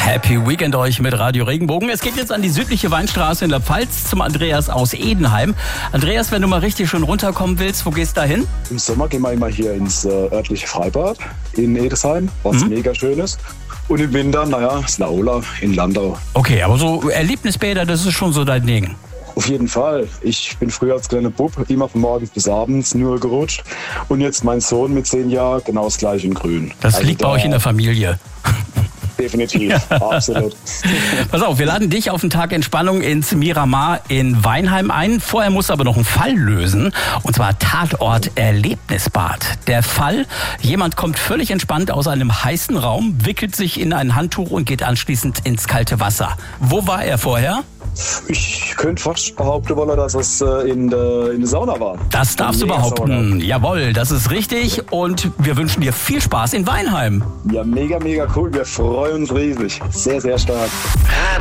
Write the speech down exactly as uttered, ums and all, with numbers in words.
Happy Weekend euch mit Radio Regenbogen. Es geht jetzt an die südliche Weinstraße in der Pfalz zum Andreas aus Edenheim. Andreas, wenn du mal richtig schön runterkommen willst, wo gehst du da hin? Im Sommer gehen wir immer hier ins äh, örtliche Freibad in Edesheim, was mhm. mega schön ist. Und im Winter, naja, das Laola in Landau. Okay, aber so Erlebnisbäder, das ist schon so dein Ding. Auf jeden Fall. Ich bin früher als kleiner Bub immer von morgens bis abends nur gerutscht. Und jetzt mein Sohn mit zehn Jahren genau das gleiche in Grün. Das also liegt da bei euch in der Familie. Definitiv, ja. Absolut. Pass auf, wir laden dich auf den Tag Entspannung ins Miramar in Weinheim ein. Vorher musst du aber noch einen Fall lösen. Und zwar Tatort Erlebnisbad. Der Fall, jemand kommt völlig entspannt aus einem heißen Raum, wickelt sich in ein Handtuch und geht anschließend ins kalte Wasser. Wo war er vorher? Ich könnte fast behaupten, dass es in der, in der Sauna war. Das darfst du behaupten. Jawohl, das ist richtig. Und wir wünschen dir viel Spaß in Weinheim. Ja, mega, mega cool. Wir freuen uns riesig. Sehr, sehr stark.